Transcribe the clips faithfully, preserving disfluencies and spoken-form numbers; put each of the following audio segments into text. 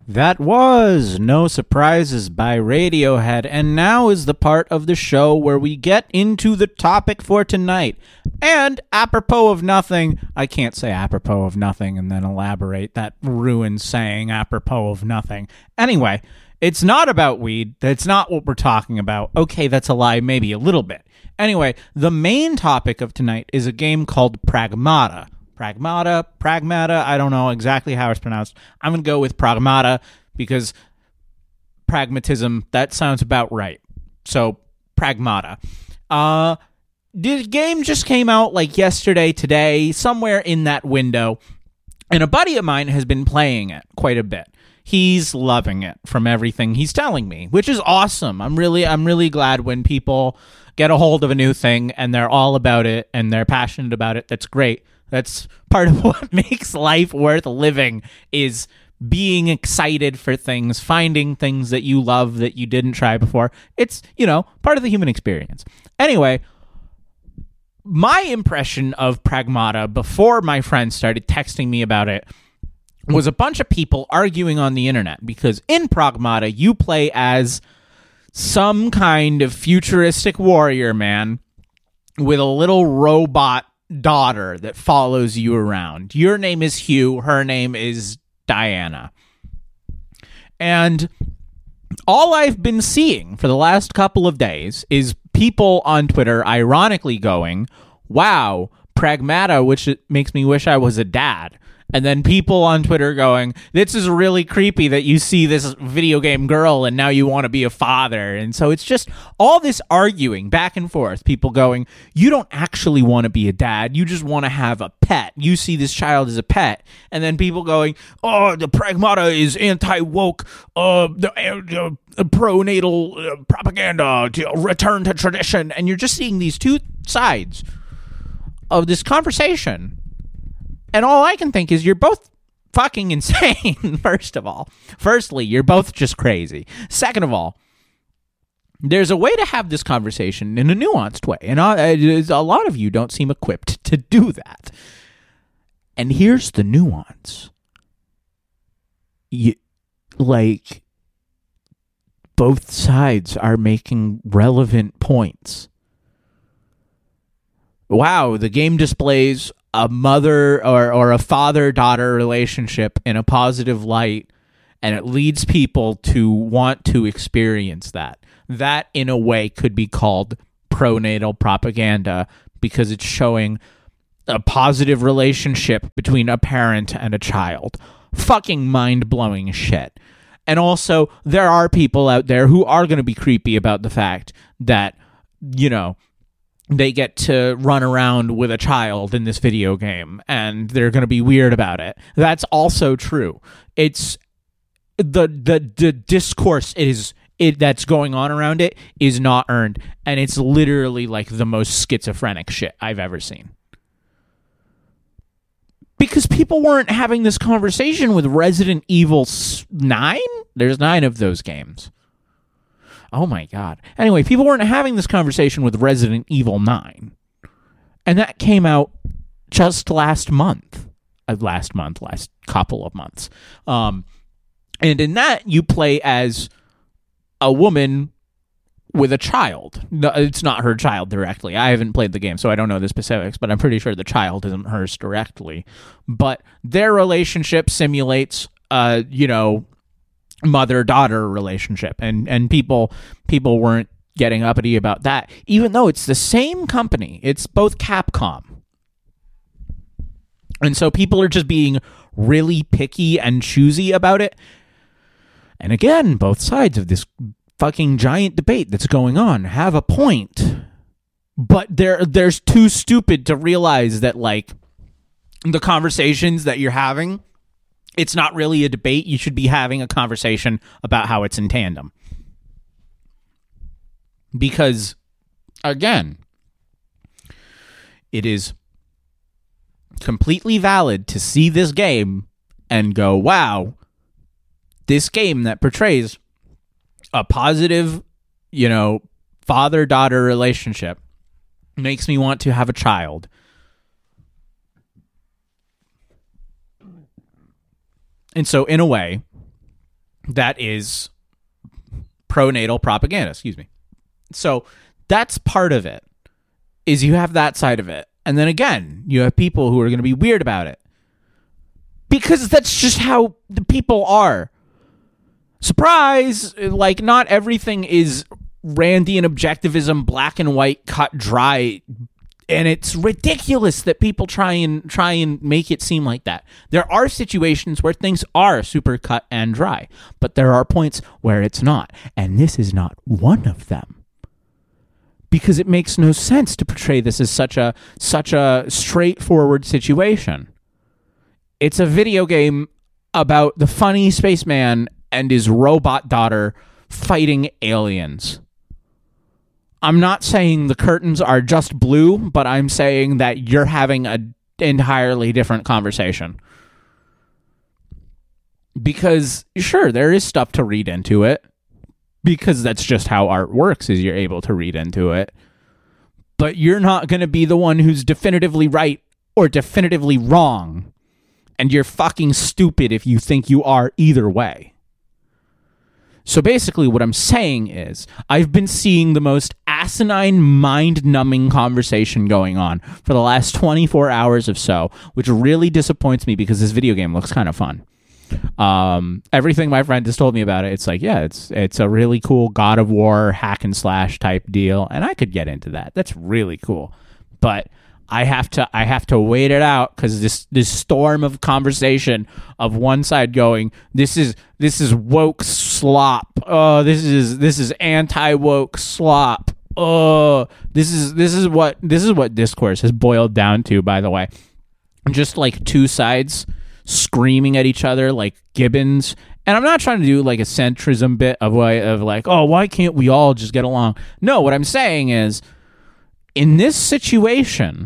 That was No Surprises by Radiohead, and now is the part of the show where we get into the topic for tonight. And apropos of nothing, I can't say apropos of nothing and then elaborate. That ruins saying apropos of nothing. Anyway, it's not about weed. That's not what we're talking about. Okay, that's a lie, maybe a little bit. Anyway, the main topic of tonight is a game called Pragmata. Pragmata, Pragmata, I don't know exactly how it's pronounced. I'm going to go with Pragmata because pragmatism, that sounds about right. So, Pragmata. Uh, the game just came out like yesterday, today, somewhere in that window, and a buddy of mine has been playing it quite a bit. He's loving it from everything he's telling me, which is awesome. I'm really, I'm really glad when people get a hold of a new thing and they're all about it and they're passionate about it. That's great. That's part of what makes life worth living, is being excited for things, finding things that you love that you didn't try before. It's, you know, part of the human experience. Anyway, my impression of Pragmata before my friends started texting me about it was a bunch of people arguing on the internet, because in Pragmata, you play as some kind of futuristic warrior man with a little robot daughter that follows you around. Your name is Hugh, her name is Diana. And all I've been seeing for the last couple of days is people on Twitter ironically going, wow, Pragmata, which makes me wish I was a dad. And then people on Twitter going, this is really creepy that you see this video game girl and now you want to be a father. And so it's just all this arguing back and forth. People going, you don't actually want to be a dad. You just want to have a pet. You see this child as a pet. And then people going, oh, the Pragmata is anti-woke, uh, the, uh, uh, pro-natal uh, propaganda, to return to tradition. And you're just seeing these two sides of this conversation. And all I can think is you're both fucking insane, first of all. Firstly, you're both just crazy. Second of all, there's a way to have this conversation in a nuanced way. And a lot of you don't seem equipped to do that. And here's the nuance. You, like, both sides are making relevant points. Wow, the game displays a mother or, or a father-daughter relationship in a positive light, and it leads people to want to experience that. That, in a way, could be called pronatal propaganda, because it's showing a positive relationship between a parent and a child. Fucking mind-blowing shit. And also, there are people out there who are going to be creepy about the fact that, you know, they get to run around with a child in this video game, and they're going to be weird about it. That's also true. It's the the the discourse is it that's going on around it is not earned, and it's literally like the most schizophrenic shit I've ever seen. Because people weren't having this conversation with Resident Evil nine? There's nine of those games. Oh my God. Anyway, people weren't having this conversation with Resident Evil nine. And that came out just last month. Uh, last month, last couple of months. Um, and in that, you play as a woman with a child. No, it's not her child directly. I haven't played the game, so I don't know the specifics, but I'm pretty sure the child isn't hers directly. But their relationship simulates, uh, you know, mother-daughter relationship, and and people people weren't getting uppity about that, even though it's the same company. It's both Capcom, and so people are just being really picky and choosy about it. And again, both sides of this fucking giant debate that's going on have a point, but they're there's too stupid to realize that, like, the conversations that you're having, it's not really a debate. You should be having a conversation about how it's in tandem. Because, again, it is completely valid to see this game and go, wow, this game that portrays a positive, you know, father-daughter relationship makes me want to have a child. And so, in a way, that is pronatal propaganda, excuse me. So that's part of it, is you have that side of it. And then again, you have people who are going to be weird about it. Because that's just how the people are. Surprise! Like, not everything is Randian objectivism, black and white, cut dry. And it's ridiculous that people try and try and make it seem like that. There are situations where things are super cut and dry, but there are points where it's not. And this is not one of them. Because it makes no sense to portray this as such a such a straightforward situation. It's a video game about the funny spaceman and his robot daughter fighting aliens. I'm not saying the curtains are just blue, but I'm saying that you're having an entirely different conversation. Because, sure, there is stuff to read into it. Because that's just how art works, is you're able to read into it. But you're not going to be the one who's definitively right or definitively wrong. And you're fucking stupid if you think you are either way. So basically what I'm saying is, I've been seeing the most asinine, mind-numbing conversation going on for the last twenty-four hours or so, which really disappoints me because this video game looks kind of fun. Um, everything my friend has told me about it, it's like, yeah, it's it's a really cool God of War hack and slash type deal, and I could get into that. That's really cool. But I have to I have to wait it out because this this storm of conversation of one side going, this is this is woke slop. Oh, this is this is anti-woke slop. Oh, this is this is what this is what discourse has boiled down to, by the way. Just like two sides screaming at each other like gibbons. And I'm not trying to do like a centrism bit of way of like, oh, why can't we all just get along? No, what I'm saying is, in this situation,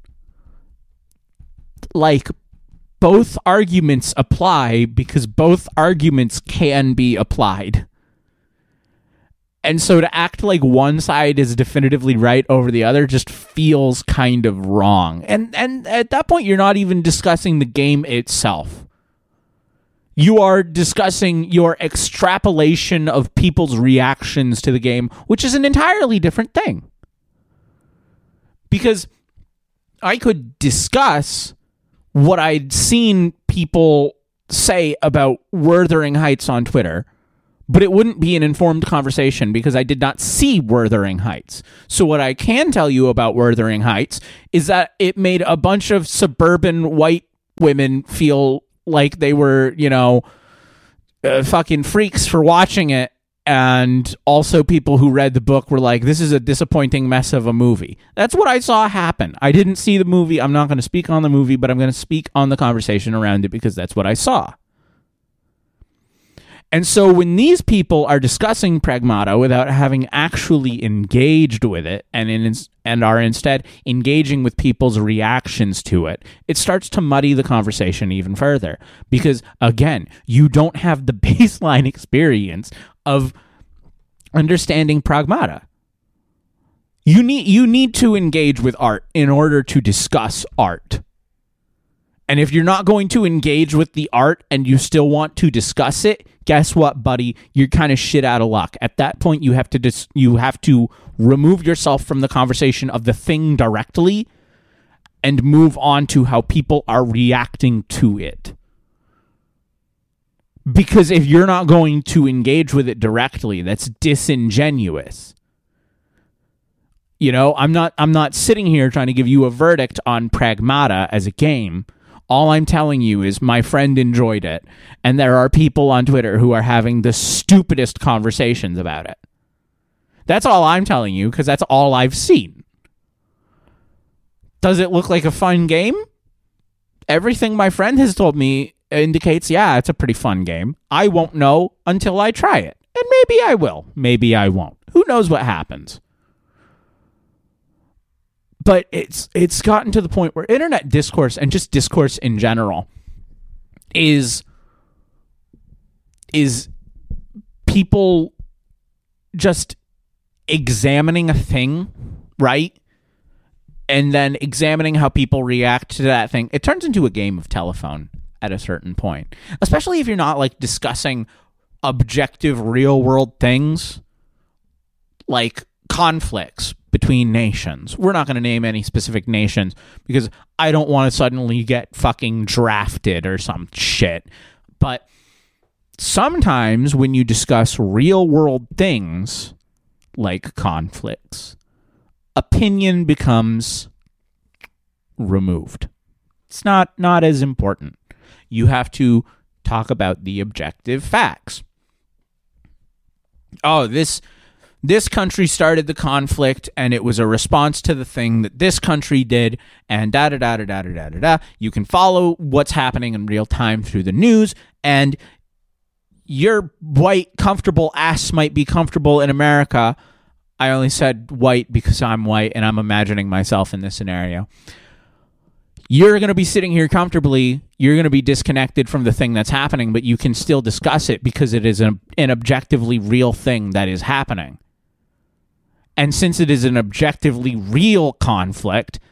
like, both arguments apply because both arguments can be applied. And so to act like one side is definitively right over the other just feels kind of wrong. And and at that point, you're not even discussing the game itself. You are discussing your extrapolation of people's reactions to the game, which is an entirely different thing. Because I could discuss what I'd seen people say about Wuthering Heights on Twitter, but it wouldn't be an informed conversation because I did not see Wuthering Heights. So what I can tell you about Wuthering Heights is that it made a bunch of suburban white women feel like they were, you know, uh, fucking freaks for watching it. And also people who read the book were like, this is a disappointing mess of a movie. That's what I saw happen. I didn't see the movie. I'm not going to speak on the movie, but I'm going to speak on the conversation around it because that's what I saw. And so when these people are discussing Pragmata without having actually engaged with it and in, and are instead engaging with people's reactions to it, it starts to muddy the conversation even further. Because, again, you don't have the baseline experience of understanding Pragmata. You need, you need to engage with art in order to discuss art. And if you're not going to engage with the art and you still want to discuss it, guess what, buddy? You're kind of shit out of luck. At that point, you have to dis- you have to remove yourself from the conversation of the thing directly and move on to how people are reacting to it. Because if you're not going to engage with it directly, that's disingenuous. You know, I'm not I'm not sitting here trying to give you a verdict on Pragmata as a game. All I'm telling you is my friend enjoyed it, and there are people on Twitter who are having the stupidest conversations about it. That's all I'm telling you, because that's all I've seen. Does it look like a fun game? Everything my friend has told me indicates, yeah, it's a pretty fun game. I won't know until I try it. And maybe I will. Maybe I won't. Who knows what happens? But it's it's gotten to the point where internet discourse and just discourse in general is is people just examining a thing, right? And then examining how people react to that thing. It turns into a game of telephone at a certain point, especially if you're not like discussing objective real world things like conflicts between nations. We're not going to name any specific nations because I don't want to suddenly get fucking drafted or some shit. But sometimes when you discuss real world things like conflicts, opinion becomes removed. It's not not as important. You have to talk about the objective facts. Oh, this this country started the conflict and it was a response to the thing that this country did, and da da da da da da da da. You can follow what's happening in real time through the news, and your white comfortable ass might be comfortable in America. I only said white because I'm white and I'm imagining myself in this scenario. You're going to be sitting here comfortably. You're going to be disconnected from the thing that's happening, but you can still discuss it because it is an, an objectively real thing that is happening. And since it is an objectively real conflict,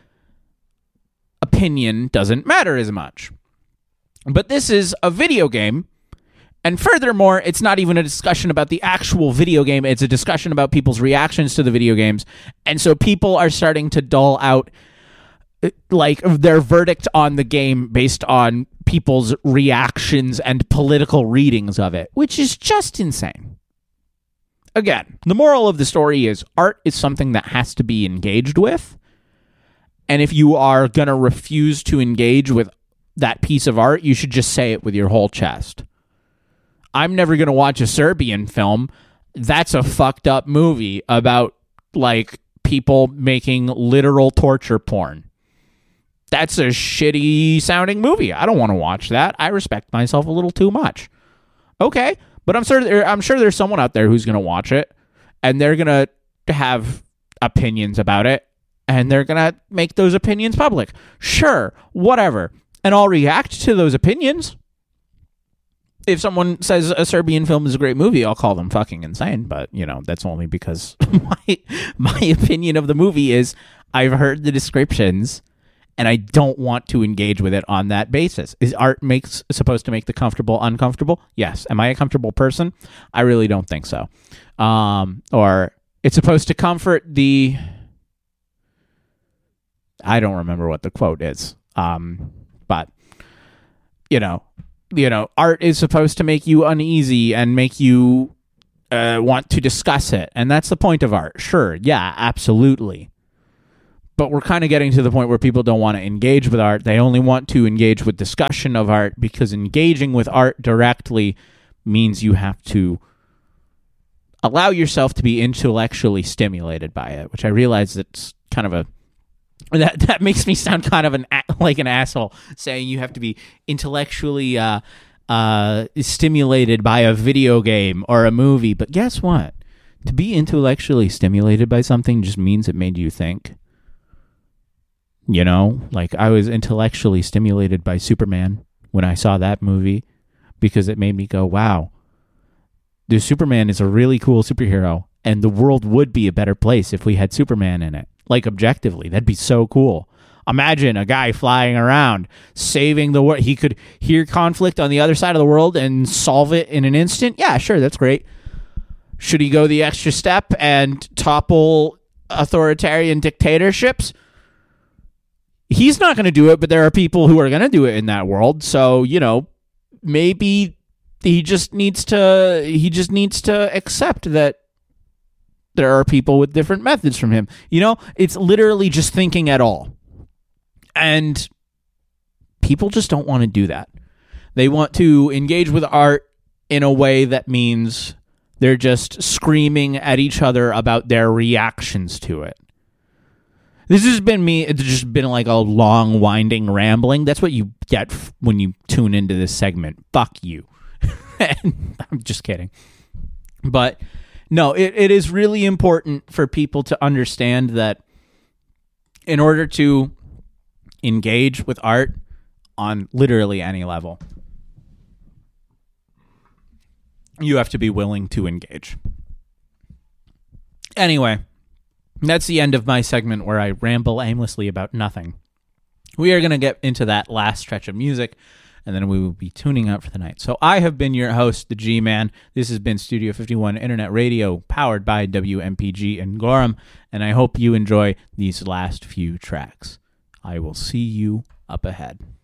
opinion doesn't matter as much. But this is a video game. And furthermore, it's not even a discussion about the actual video game. It's a discussion about people's reactions to the video games. And so people are starting to dull out like their verdict on the game based on people's reactions and political readings of it, which is just insane. Again, the moral of the story is art is something that has to be engaged with. And if you are going to refuse to engage with that piece of art, you should just say it with your whole chest. I'm never going to watch a Serbian film. That's a fucked up movie about like people making literal torture porn. That's a shitty sounding movie. I don't want to watch that. I respect myself a little too much. Okay, but I'm sure there, I'm sure there's someone out there who's going to watch it and they're going to have opinions about it and they're going to make those opinions public. Sure, whatever. And I'll react to those opinions. If someone says a Serbian film is a great movie, I'll call them fucking insane. But, you know, that's only because my my opinion of the movie is I've heard the descriptions and I don't want to engage with it on that basis. Is art makes supposed to make the comfortable uncomfortable? Yes. Am I a comfortable person? I really don't think so. Um, or it's supposed to comfort the... I don't remember what the quote is. Um, but, you know, you know, art is supposed to make you uneasy and make you uh, want to discuss it. And that's the point of art. Sure. Yeah, absolutely. But we're kind of getting to the point where people don't want to engage with art. They only want to engage with discussion of art because engaging with art directly means you have to allow yourself to be intellectually stimulated by it, which I realize that's kind of a that that makes me sound kind of an like an asshole saying you have to be intellectually uh, uh, stimulated by a video game or a movie. But guess what? To be intellectually stimulated by something just means it made you think. You know, like I was intellectually stimulated by Superman when I saw that movie because it made me go, wow, the Superman is a really cool superhero and the world would be a better place if we had Superman in it. Like objectively, that'd be so cool. Imagine a guy flying around saving the world. He could hear conflict on the other side of the world and solve it in an instant. Yeah, sure, that's great. Should he go the extra step and topple authoritarian dictatorships? He's not going to do it, but there are people who are going to do it in that world. So, you know, maybe he just needs to he just needs to accept that there are people with different methods from him. You know, it's literally just thinking at all. And people just don't want to do that. They want to engage with art in a way that means they're just screaming at each other about their reactions to it. This has been me. It's just been like a long, winding rambling. That's what you get when you tune into this segment. Fuck you. I'm just kidding. But no, it, it is really important for people to understand that in order to engage with art on literally any level, you have to be willing to engage. Anyway. That's the end of my segment where I ramble aimlessly about nothing. We are going to get into that last stretch of music, and then we will be tuning out for the night. So I have been your host, the G-Man. This has been Studio fifty-one Internet Radio, powered by W M P G in Gorham, and I hope you enjoy these last few tracks. I will see you up ahead.